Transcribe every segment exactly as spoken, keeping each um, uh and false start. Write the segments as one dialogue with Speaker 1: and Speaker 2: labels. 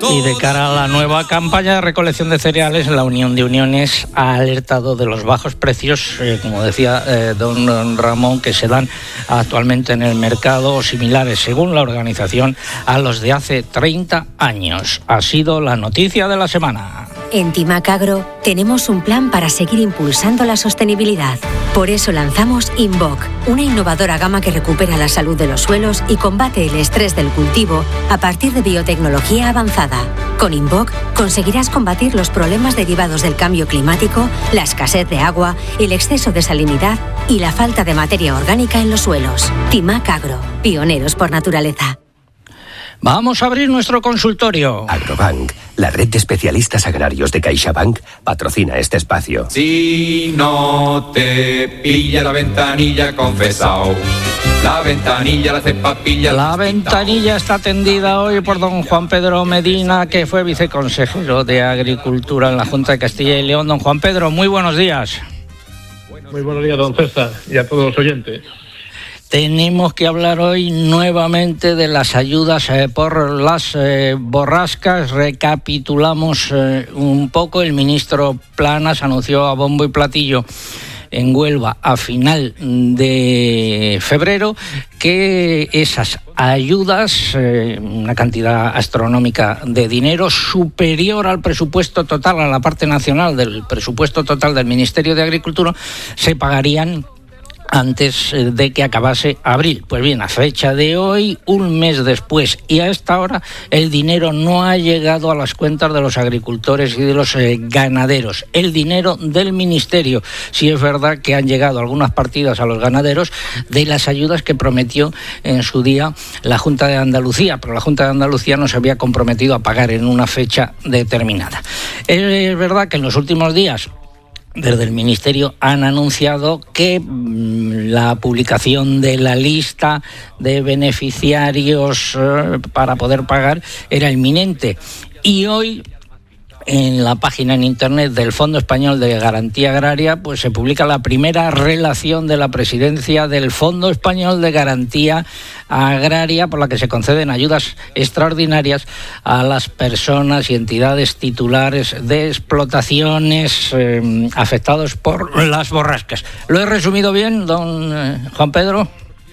Speaker 1: Y de cara a la nueva campaña de recolección de cereales, la Unión de Uniones ha alertado de los bajos precios, eh, como decía eh, don Ramón, que se dan actualmente en el mercado o similares, según la organización, a los de hace treinta años. Ha sido la noticia de la semana.
Speaker 2: En Timac Agro tenemos un plan para seguir impulsando la sostenibilidad. Por eso lanzamos Invoc, una innovadora gama que recupera la salud de los suelos y combate el estrés del cultivo a partir de biotecnología avanzada. Con Invoc conseguirás combatir los problemas derivados del cambio climático, la escasez de agua, el exceso de salinidad y la falta de materia orgánica en los suelos. Timac Agro, pioneros por naturaleza.
Speaker 1: Vamos a abrir nuestro consultorio.
Speaker 3: Agrobank, la red de especialistas agrarios de CaixaBank, patrocina este espacio.
Speaker 4: Si no te pilla la ventanilla, confesao. La ventanilla, la cepapilla.
Speaker 1: La ventanilla está atendida hoy por don Juan Pedro Medina, que fue viceconsejero de Agricultura en la Junta de Castilla y León. Don Juan Pedro, muy buenos días.
Speaker 5: Muy buenos días, don César, y a todos los oyentes.
Speaker 1: Tenemos que hablar hoy nuevamente de las ayudas eh, por las eh, borrascas. Recapitulamos eh, un poco. El ministro Planas anunció a bombo y platillo en Huelva a final de febrero que esas ayudas, eh, una cantidad astronómica de dinero superior al presupuesto total, a la parte nacional del presupuesto total del Ministerio de Agricultura, se pagarían antes de que acabase abril. Pues bien, a fecha de hoy, un mes después y a esta hora, el dinero no ha llegado a las cuentas de los agricultores y de los eh, ganaderos. El dinero del Ministerio. Sí es verdad que han llegado algunas partidas a los ganaderos de las ayudas que prometió en su día la Junta de Andalucía, pero la Junta de Andalucía no se había comprometido a pagar en una fecha determinada. Es verdad que en los últimos días desde el Ministerio han anunciado que mmm, la publicación de la lista de beneficiarios eh, para poder pagar era inminente. Y hoy, en la página en internet del Fondo Español de Garantía Agraria, pues se publica la primera relación de la presidencia del Fondo Español de Garantía Agraria, por la que se conceden ayudas extraordinarias a las personas y entidades titulares de explotaciones eh, afectados por las borrascas. ¿Lo he resumido bien, don eh, Juan Pedro?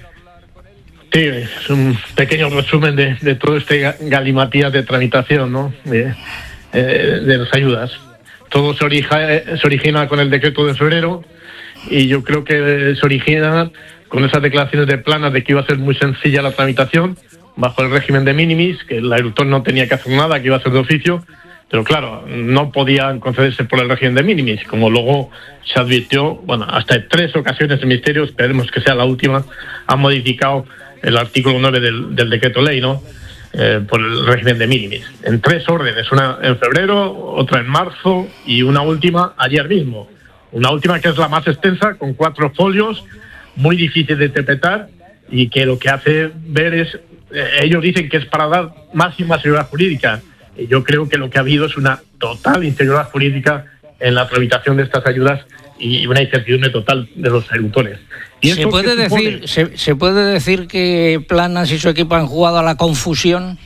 Speaker 5: Sí, es un pequeño resumen de, de todo este galimatías de tramitación, ¿no? De, eh, de las ayudas. Todo se, orija, se origina con el decreto de febrero y yo creo que se origina con esas declaraciones de Planas de que iba a ser muy sencilla la tramitación bajo el régimen de minimis, que el agricultor no tenía que hacer nada, que iba a ser de oficio, pero claro, no podían concederse por el régimen de minimis, como luego se advirtió, bueno, hasta en tres ocasiones el Ministerio, esperemos que sea la última, ha modificado el artículo nueve del, del decreto ley, ¿no? Eh, por el régimen de minimis. En tres órdenes, una en febrero, otra en marzo y una última ayer mismo. Una última que es la más extensa, con cuatro folios, muy difícil de interpretar y que lo que hace ver es, eh, ellos dicen que es para dar máxima seguridad jurídica. Y yo creo que lo que ha habido es una total inseguridad jurídica en la tramitación de estas ayudas y una incertidumbre total de los agricultores. ¿Y
Speaker 1: ¿Se puede decir, se, se puede decir que Planas y su equipo han jugado a la confusión?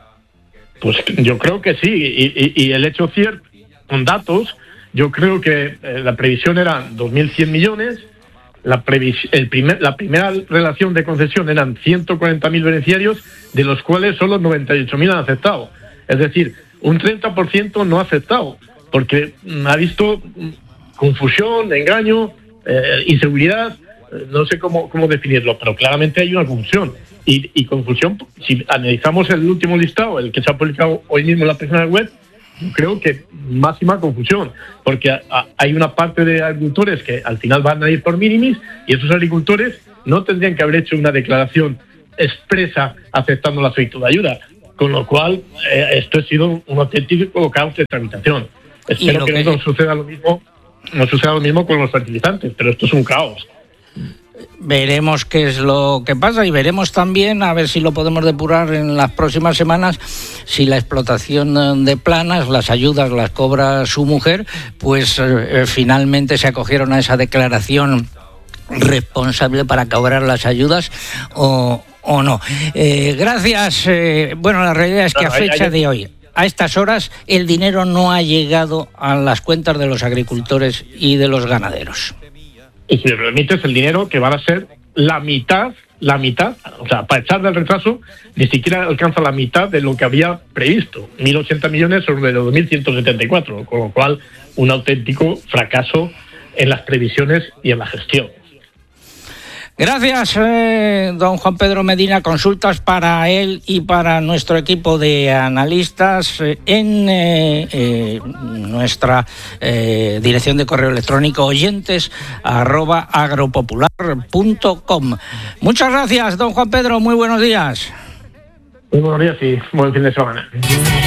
Speaker 5: Pues yo creo que sí, y, y, y el hecho cierto, con datos, yo creo que eh, la previsión era dos mil cien millones, la, previs- el primer, la primera relación de concesión eran ciento cuarenta mil beneficiarios, de los cuales solo noventa y ocho mil han aceptado. Es decir, un treinta por ciento no ha aceptado, porque ha visto confusión, engaño, eh, inseguridad, eh, no sé cómo, cómo definirlo, pero claramente hay una confusión. Y, y confusión, si analizamos el último listado, el que se ha publicado hoy mismo en la página web, yo creo que máxima confusión, porque a, a, hay una parte de agricultores que al final van a ir por minimis y esos agricultores no tendrían que haber hecho una declaración expresa aceptando la solicitud de ayuda, con lo cual eh, esto ha sido un auténtico caos de tramitación. Espero que, que no suceda lo mismo, no suceda lo mismo con los fertilizantes, pero esto es un caos.
Speaker 1: Veremos qué es lo que pasa y veremos también, a ver si lo podemos depurar en las próximas semanas, si la explotación de Planas, las ayudas las cobra su mujer, pues eh, finalmente se acogieron a esa declaración responsable para cobrar las ayudas o, o no. Eh, gracias. Eh, bueno, la realidad es que a fecha de hoy... a estas horas el dinero no ha llegado a las cuentas de los agricultores y de los ganaderos.
Speaker 5: Y si me permites, el dinero que van a ser la mitad, la mitad, o sea, para echar del retraso, ni siquiera alcanza la mitad de lo que había previsto, mil ochenta millones sobre los dos mil ciento setenta y cuatro, con lo cual un auténtico fracaso en las previsiones y en la gestión.
Speaker 1: Gracias, eh, don Juan Pedro Medina. Consultas para él y para nuestro equipo de analistas eh, en eh, eh, nuestra eh, dirección de correo electrónico oyentes arroba agropopular punto com. Muchas gracias, don Juan Pedro. Muy buenos días.
Speaker 5: Muy buenos días y buen fin de semana.